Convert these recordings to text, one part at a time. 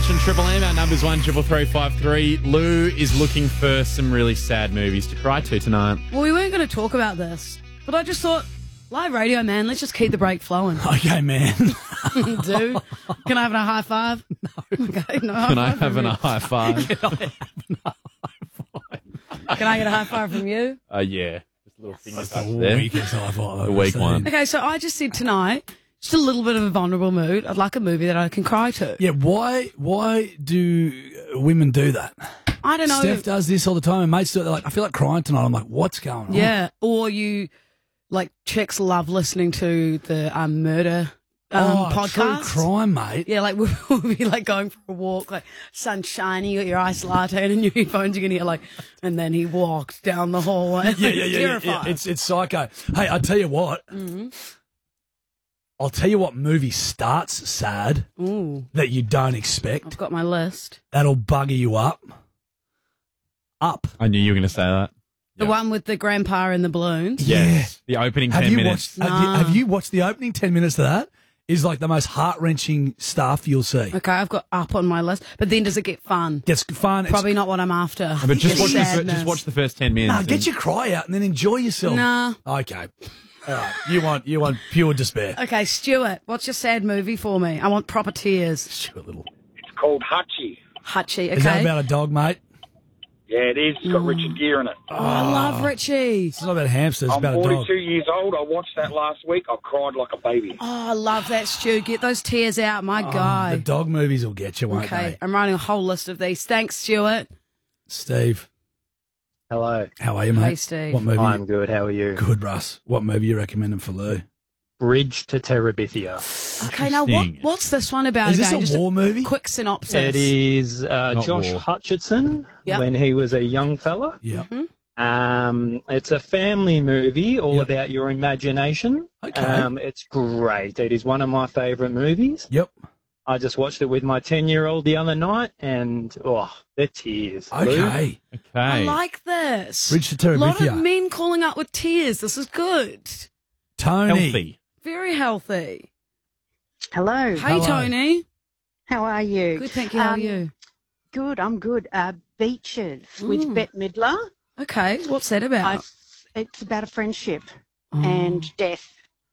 Mitch and Triple M. Our number's 13353. Lou is looking for some really sad movies to cry to tonight. Well, we weren't going to talk about this, but I just thought, live radio, man, let's just keep the break flowing. Okay, man. Do? Can I have a high five? No. Okay, no. Can I have a high five? Can I get a high five from you? Yeah. Just a little finger That's touch the there. weakest high five. The weak one. Okay, so I just said tonight, just a little bit of a vulnerable mood. I'd like a movie that I can cry to. Yeah, why do women do that? I don't know. Steph does this all the time, and mates do it. They're like, I feel like crying tonight. I'm like, what's going on? Yeah, or you, like, chicks love listening to the murder podcast. True crime, mate. Yeah, like we'll be like going for a walk, like sun shining, you got your ice latte and your earphones, you're gonna hear like, and then he walked down the hallway. Yeah. It's psycho. Hey, I tell you what. Mm-hmm. I'll tell you what movie starts sad that you don't expect. I've got my list. That'll bugger you up. I knew you were going to say that. The one with the grandpa and the balloons. Yes. The opening 10 minutes. Have you watched the opening 10 minutes of that? Is like the most heart-wrenching stuff you'll see. Okay, I've got Up on my list, but then does it get fun? Gets fun. Probably not what I'm after. But just It's watch the first 10 minutes. No, get your cry out and then enjoy yourself. Nah. Okay. All right. You want pure despair. Okay, Stuart, what's your sad movie for me? I want proper tears. Stuart Little. It's called Hutchie. Hutchie, okay. Is that about a dog, mate? Yeah, it is. It's got Richard Gere in it. Oh, I love Richie. It's not about hamsters. It's I'm about a dog. 42 years old. I watched that last week. I cried like a baby. Oh, I love that, Stu. Get those tears out, my The guy. dog movies will get you, won't Okay, they? I'm writing a whole list of these. Thanks, Stuart. Steve. Hello. How are you, mate? Hey, Steve. What movie? I'm good. How are you? Good, Russ. What movie you recommending for Lou? Bridge to Terabithia. Okay, now what's this one about Is this again? a Just war movie? quick synopsis. It is Josh war. Hutcherson Yep. when he was a young fella. Yeah. It's a family movie all about your imagination. Okay. It's great. It is one of my favourite movies. Yep. I just watched it with my 10-year-old the other night, and they're tears. Lou. Okay. I like this. Bridge to A lot of Terabithia. men calling up with tears. This is good. Tony. Healthy. Very healthy. Hello. Hey, Hello. Tony. How are you? Good, thank you. How are you? Good, I'm good. Beaches with Bette Midler. Okay, what's that about? It's about a friendship and death.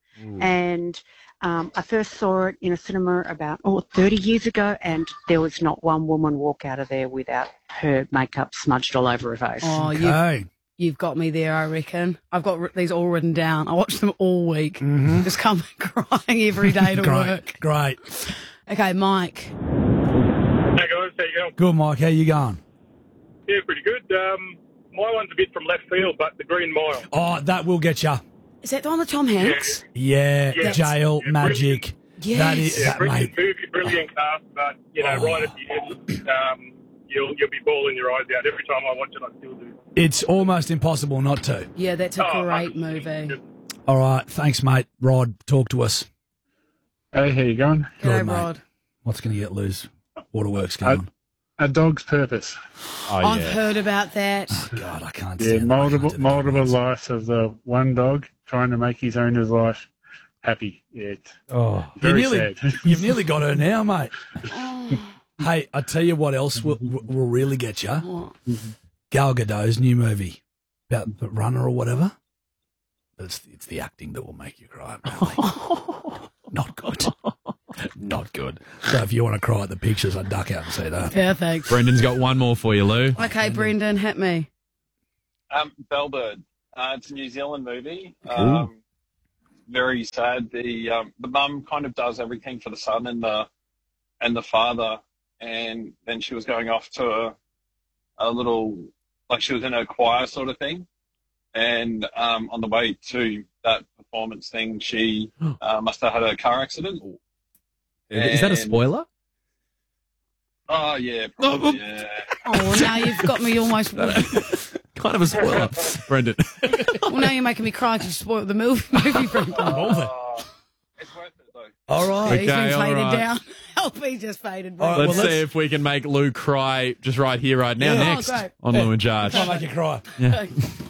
And I first saw it in a cinema about 30 years ago, and there was not one woman walk out of there without her makeup smudged all over her face. Oh, Okay. you've got me there, I reckon. I've got these all written down. I watch them all week. Just come crying every day to work. Great. Okay, Mike. Hey guys, how you going? Good, Mike. How you going? Yeah, pretty good. My one's a bit from left field, but The Green Mile. Oh, that will get you. Is that the one with Tom Hanks? Yeah. Yes. Jail, Yeah, magic. Yes. That is, Yeah, that, brilliant mate. movie, brilliant cast, but right at the end, you'll be bawling your eyes out every time I watch it. I still do. It's almost impossible not to. Yeah, that's a Oh, great 100%. movie. All right. Thanks, mate. Rod, talk to us. Hey, how you going? G'day, mate. Rod. What's going to get loose? Waterworks going. A Dog's Purpose. Oh, I've yeah. heard about that. God, I can't Yeah, stand it. I can't do the multiple words. lives of the one dog trying to make his owner's life happy. Yeah, it's Oh, very sad. You've nearly got her now, mate. Hey, I tell you what else will really get you. What? Gal Gadot's new movie about the runner or whatever. But it's the acting that will make you cry. Apparently. Not good. Not good. So if you want to cry at the pictures, I'd duck out and see that. Perfect. Brendan's got one more for you, Lou. Okay, Brendan, hit me. Bellbird. It's a New Zealand movie. Cool. Very sad. The mum kind of does everything for the son and the father, and then she was going off to a little, like she was in a choir sort of thing, and on the way to that performance thing, she must have had a car accident. Is that a spoiler? Oh yeah, probably, yeah. Oh, now you've got me almost. Well, Kind of a spoiler, Brendan. now you're making me cry because you spoiled the movie, Brendan. It's worth it though. All right. He's been Okay, all faded right. down. LP just faded. All right, Brendan. Let's well, see if we can make Lou cry just right here, right now, Yeah. next Oh, great. on Lou and Josh. I'll make you cry. Yeah.